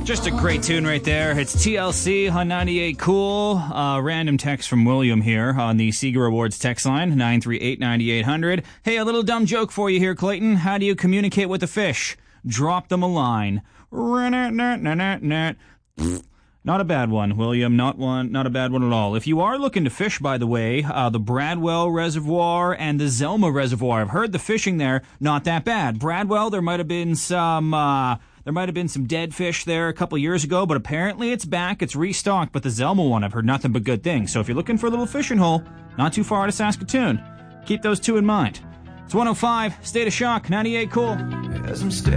Just a great tune right there. It's TLC on 98 Cool. Random text from William here on the Seeger Awards text line, 938-9800. Hey, a little dumb joke for you here, Clayton. How do you communicate with a fish? Drop them a line. Not a bad one, William. Not a bad one at all. If you are looking to fish, by the way, the Bradwell Reservoir and the Zelma Reservoir, I've heard the fishing there, not that bad. Bradwell, there might have been some dead fish there a couple years ago, but apparently it's back. It's restocked. But the Zelma one, I've heard nothing but good things. So if you're looking for a little fishing hole, not too far out of Saskatoon, keep those two in mind. It's 105, State of Shock, 98 Cool.